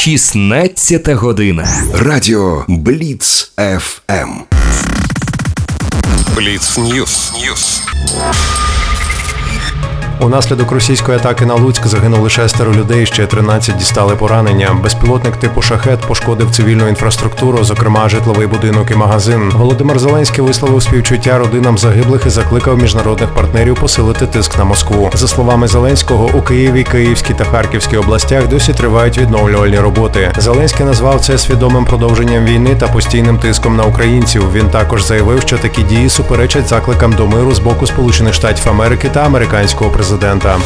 16 година. Радіо Бліц ФМ. Бліц Ньюс. Унаслідок російської атаки на Луцьк загинули 6 людей, ще 13 дістали поранення. Безпілотник типу «Шахед» пошкодив цивільну інфраструктуру, зокрема житловий будинок і магазин. Володимир Зеленський висловив співчуття родинам загиблих і закликав міжнародних партнерів посилити тиск на Москву. За словами Зеленського, у Києві, Київській та Харківській областях досі тривають відновлювальні роботи. Зеленський назвав це свідомим продовженням війни та постійним тиском на українців. Він також заявив, що такі дії суперечать закликам до миру з боку Сполучених Штатів Америки та американського президента.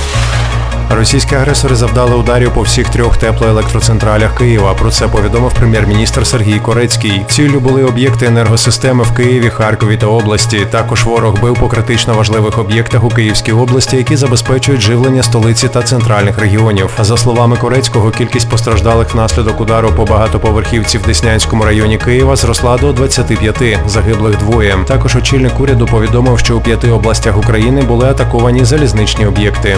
Російські агресори завдали ударів по всіх 3 теплоелектроцентралях Києва. Про це повідомив прем'єр-міністр Сергій Корецький. Ціллю були об'єкти енергосистеми в Києві, Харкові та області. Також ворог бив по критично важливих об'єктах у Київській області, які забезпечують живлення столиці та центральних регіонів. За словами Корецького, кількість постраждалих внаслідок удару по багатоповерхівці в Деснянському районі Києва зросла до 25, загиблих 2. Також очільник уряду повідомив, що у 5 областях України були атаковані залізничні об'єкти.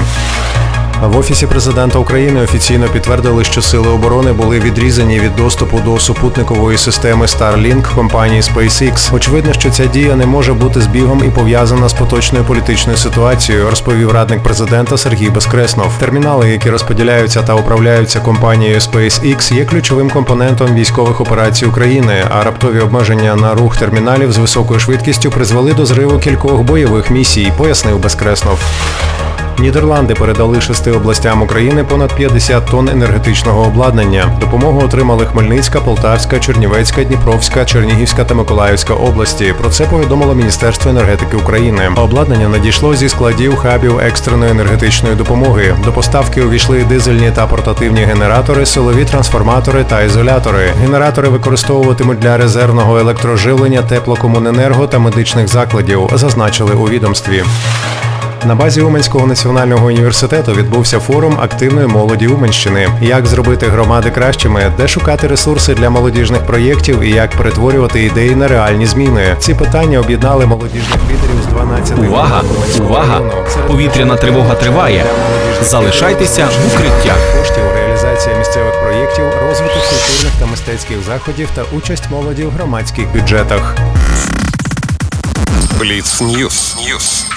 В Офісі президента України офіційно підтвердили, що сили оборони були відрізані від доступу до супутникової системи Starlink компанії SpaceX. Очевидно, що ця дія не може бути збігом і пов'язана з поточною політичною ситуацією, розповів радник президента Сергій Безкреснов. Термінали, які розподіляються та управляються компанією SpaceX, є ключовим компонентом військових операцій України, а раптові обмеження на рух терміналів з високою швидкістю призвели до зриву кількох бойових місій, пояснив Безкреснов. Нідерланди передали 6 областям України понад 50 тонн енергетичного обладнання. Допомогу отримали Хмельницька, Полтавська, Чернівецька, Дніпровська, Чернігівська та Миколаївська області. Про це повідомило Міністерство енергетики України. Обладнання надійшло зі складів хабів екстреної енергетичної допомоги. До поставки увійшли дизельні та портативні генератори, силові трансформатори та ізолятори. Генератори використовуватимуть для резервного електроживлення теплокомуненерго та медичних закладів, зазначили у відомстві. На базі Уманського національного університету відбувся форум активної молоді Уманщини. Як зробити громади кращими, де шукати ресурси для молодіжних проєктів і як перетворювати ідеї на реальні зміни. Ці питання об'єднали молодіжних лідерів з 12 Увага! Увага! Повітряна тривога триває. Залишайтеся в укриттях. Коштів, реалізація місцевих проєктів, розвиток культурних та мистецьких заходів та участь молоді в громадських бюджетах. Бліц Ньюс.